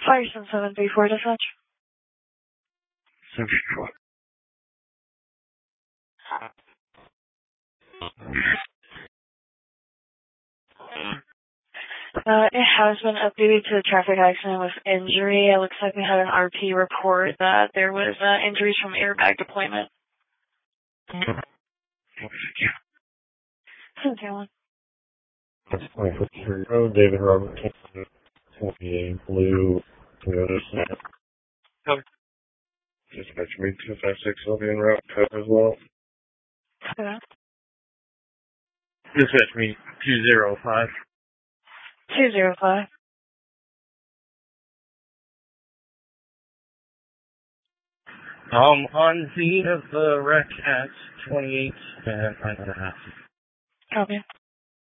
Firestone 734 dispatch. 734. It has been updated to a traffic accident with injury. It looks like we had an RP report that there was injuries from airbag deployment. That's 24 Road, David Robert, 28 Blue, Toyota Snap. Cover. Dispatch me 256 Sylvian Route, cover as well. Hello? Dispatch me 205. 205. On scene of the wreck at 28 and 9.5. Copy.